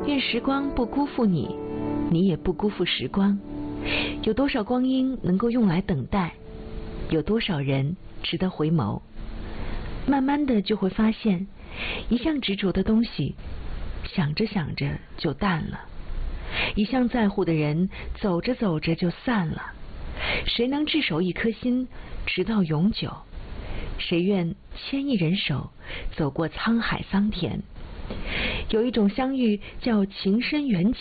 愿时光不辜负你，你也不辜负时光。有多少光阴能够用来等待？有多少人值得回眸？慢慢的就会发现，一向执着的东西，想着想着就淡了；一向在乎的人，走着走着就散了。谁能执守一颗心，直到永久？谁愿牵一人手，走过沧海桑田？有一种相遇叫情深缘浅。